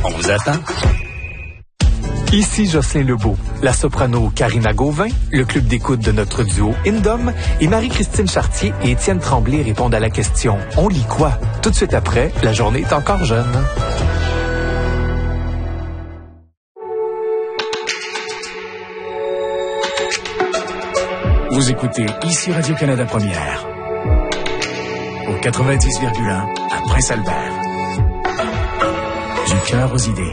On vous attend. Ici Jocelyn Lebeau, la soprano Karina Gauvin, le club d'écoute de notre duo Indom et Marie-Christine Chartier et Étienne Tremblay répondent à la question « On lit quoi ?» Tout de suite après, la journée est encore jeune. Vous écoutez ici Radio-Canada Première au 90,1 à Prince-Albert. Du cœur aux idées.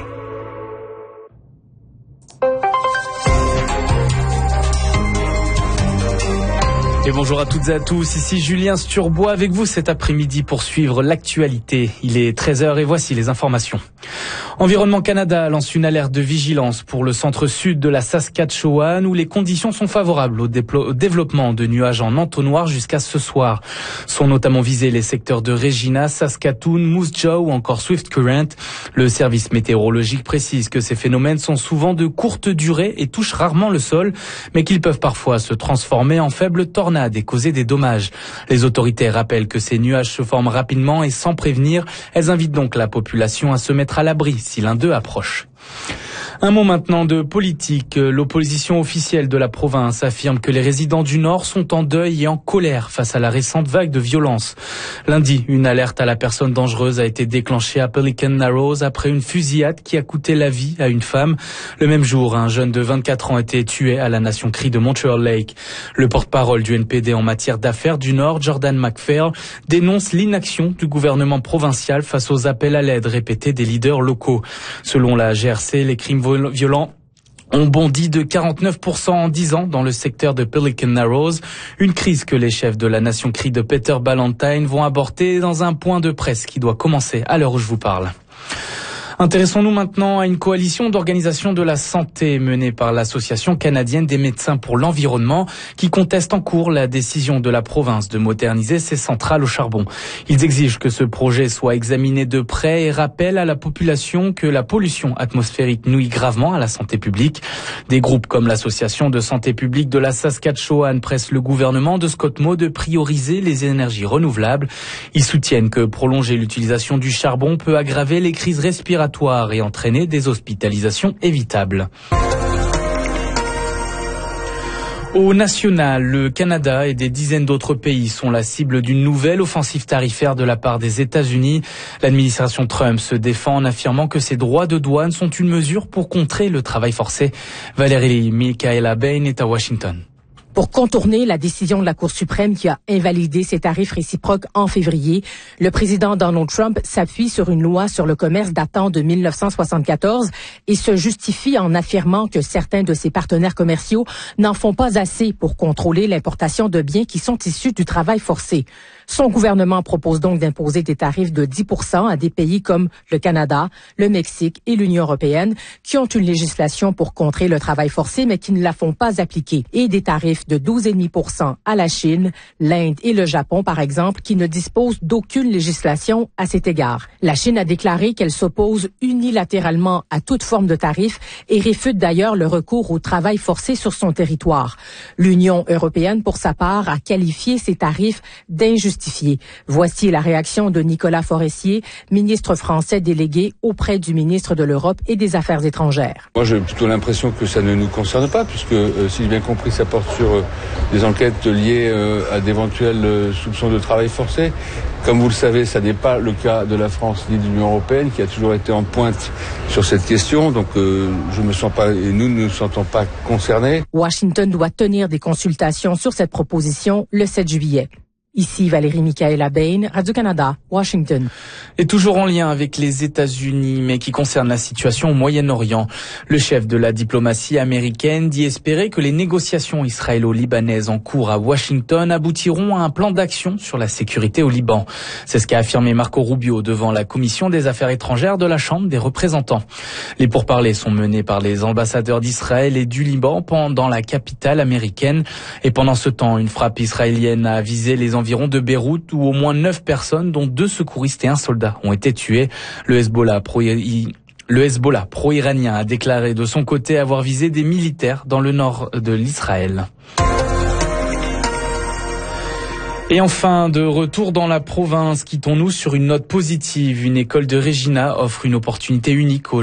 Et bonjour à toutes et à tous, ici Julien Sturbois avec vous cet après-midi pour suivre l'actualité. Il est 13h et voici les informations. Environnement Canada lance une alerte de vigilance pour le centre-sud de la Saskatchewan où les conditions sont favorables au développement de nuages en entonnoir jusqu'à ce soir. Sont notamment visés les secteurs de Regina, Saskatoon, Moose Jaw ou encore Swift Current. Le service météorologique précise que ces phénomènes sont souvent de courte durée et touchent rarement le sol, mais qu'ils peuvent parfois se transformer en faibles tornades et causer des dommages. Les autorités rappellent que ces nuages se forment rapidement et sans prévenir. Elles invitent donc la population à se mettre à l'abri si l'un d'eux approche. Un mot maintenant de politique. L'opposition officielle de la province affirme que les résidents du Nord sont en deuil et en colère face à la récente vague de violence. Lundi, une alerte à la personne dangereuse a été déclenchée à Pelican Narrows après une fusillade qui a coûté la vie à une femme. Le même jour, un jeune de 24 ans a été tué à la Nation Cree de Montreal Lake. Le porte-parole du NPD en matière d'affaires du Nord, Jordan McPhail, dénonce l'inaction du gouvernement provincial face aux appels à l'aide répétés des leaders locaux. Selon la GRC, les crimes violents ont bondi de 49% en 10 ans dans le secteur de Pelican Narrows, une crise que les chefs de la Nation Cree de Peter Ballantine vont aborder dans un point de presse qui doit commencer à l'heure où je vous parle. Intéressons-nous maintenant à une coalition d'organisations de la santé menée par l'Association canadienne des médecins pour l'environnement qui conteste en cours la décision de la province de moderniser ses centrales au charbon. Ils exigent que ce projet soit examiné de près et rappellent à la population que la pollution atmosphérique nuit gravement à la santé publique. Des groupes comme l'Association de santé publique de la Saskatchewan pressent le gouvernement de Scott Moe de prioriser les énergies renouvelables. Ils soutiennent que prolonger l'utilisation du charbon peut aggraver les crises respiratoires et entraîner des hospitalisations évitables. Au national, le Canada et des dizaines d'autres pays sont la cible d'une nouvelle offensive tarifaire de la part des États-Unis. L'administration Trump se défend en affirmant que ces droits de douane sont une mesure pour contrer le travail forcé. Valérie Michaela Bain est à Washington. Pour contourner la décision de la Cour suprême qui a invalidé ces tarifs réciproques en février, le président Donald Trump s'appuie sur une loi sur le commerce datant de 1974 et se justifie en affirmant que certains de ses partenaires commerciaux n'en font pas assez pour contrôler l'importation de biens qui sont issus du travail forcé. Son gouvernement propose donc d'imposer des tarifs de 10% à des pays comme le Canada, le Mexique et l'Union européenne qui ont une législation pour contrer le travail forcé mais qui ne la font pas appliquer, et des tarifs de 12,5% à la Chine, l'Inde et le Japon, par exemple, qui ne disposent d'aucune législation à cet égard. La Chine a déclaré qu'elle s'oppose unilatéralement à toute forme de tarif et réfute d'ailleurs le recours au travail forcé sur son territoire. L'Union européenne, pour sa part, a qualifié ces tarifs d'injustifiés. Voici la réaction de Nicolas Forestier, ministre français délégué auprès du ministre de l'Europe et des Affaires étrangères. Moi, j'ai plutôt l'impression que ça ne nous concerne pas, puisque, si j'ai bien compris, ça porte sur des enquêtes liées à d'éventuels soupçons de travail forcé. Comme vous le savez, ça n'est pas le cas de la France ni de l'Union européenne, qui a toujours été en pointe sur cette question. Donc, je me sens pas, et nous ne nous sentons pas concernés. Washington doit tenir des consultations sur cette proposition le 7 juillet. Ici Valérie Michaela Bain, Radio-Canada, Washington. Et toujours en lien avec les États-Unis, mais qui concerne la situation au Moyen-Orient. Le chef de la diplomatie américaine dit espérer que les négociations israélo-libanaises en cours à Washington aboutiront à un plan d'action sur la sécurité au Liban. C'est ce qu'a affirmé Marco Rubio devant la Commission des Affaires étrangères de la Chambre des représentants. Les pourparlers sont menés par les ambassadeurs d'Israël et du Liban dans la capitale américaine. Et pendant ce temps, une frappe israélienne a visé les environs de Beyrouth où au moins 9 personnes, dont 2 secouristes et un soldat, ont été tués. Le Hezbollah pro-iranien a déclaré de son côté avoir visé des militaires dans le nord de l'Israël. Et enfin, de retour dans la province, quittons-nous sur une note positive. Une école de Regina offre une opportunité unique aux